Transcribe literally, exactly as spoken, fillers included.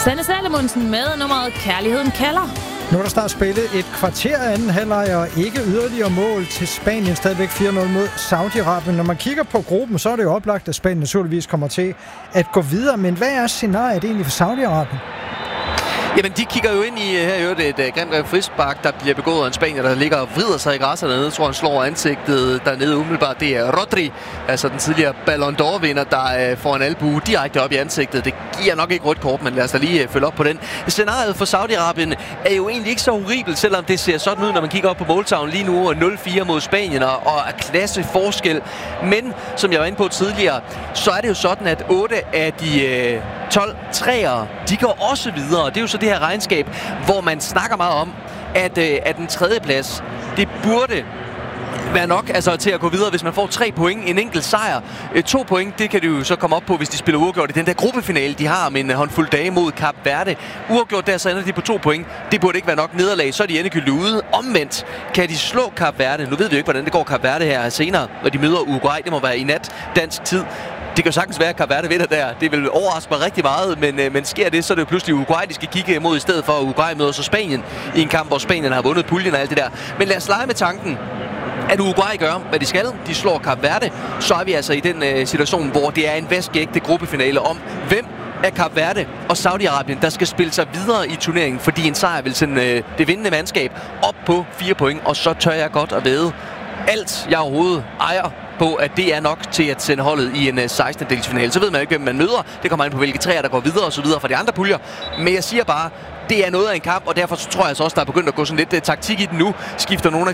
Sanne Salomonsen med nummeret Kærligheden kalder. Nu er der snart spillet et kvarter af anden halvleg og ikke yderligere mål til Spanien. Stadigvæk fire nul mod Saudi-Arabien. Når man kigger på gruppen, så er det jo oplagt, at Spanien naturligvis kommer til at gå videre. Men hvad er scenariet egentlig for Saudi-Arabien? Jamen, de kigger jo ind i her i øvrigt et uh, grimt grimt frispark, der bliver begået af en spanier, der ligger og vrider sig i græsset dernede. Jeg tror, han slår ansigtet dernede umiddelbart. Det er Rodri, altså den tidligere Ballon d'Or-vinder, der uh, får en albue direkte op i ansigtet. Det giver nok ikke rødt kort, men lad os da lige uh, følge op på den. Scenariet for Saudi-Arabien er jo egentlig ikke så horribelt, selvom det ser sådan ud, når man kigger op på måltavlen lige nu. nul fire mod Spanien og er klasse forskel. Men, som jeg var inde på tidligere, så er det jo sådan, at otte af de uh, tolv træere, de går også videre. Det er jo så det her regnskab, hvor man snakker meget om, at, øh, at den tredje plads, det burde være nok altså, til at gå videre, hvis man får tre point, en enkelt sejr. Øh, to point, det kan de jo så komme op på, hvis de spiller uafgjort i den der gruppefinale, de har med en håndfuld dage mod Kap Verde. Uafgjort der, så ender de på to point. Det burde ikke være nok nederlag, så er de endegyldigt ude. Omvendt kan de slå Kap Verde. Nu ved vi jo ikke, hvordan det går Kap Verde her senere, når de møder Uruguay. Det må være i nat dansk tid. Det kan jo sagtens være, at Kap Verde vinder der. Det vil overraske mig rigtig meget, men, øh, men sker det, så er det jo pludselig Uruguay, de skal kigge imod, i stedet for at Uruguay møder så Spanien i en kamp, hvor Spanien har vundet puljen og alt det der. Men lad os lege med tanken, at Uruguay gør, hvad de skal. De slår Kap Verde. Så er vi altså i den øh, situation, hvor det er en vaskægte gruppefinale om, hvem af Kap Verde og Saudi-Arabien, der skal spille sig videre i turneringen, fordi en sejr vil sende øh, det vindende mandskab op på fire point, og så tør jeg godt at vædde alt, jeg overhovedet ejer på, at det er nok til at sende holdet i en sekstende-delsfinale. Så ved man ikke, hvem man møder. Det kommer an på, hvilke træer, der går videre og så videre fra de andre puljer. Men jeg siger bare, det er noget af en kamp, og derfor tror jeg så også, der er begyndt at gå sådan lidt uh, taktik i den nu. Skifter nogle af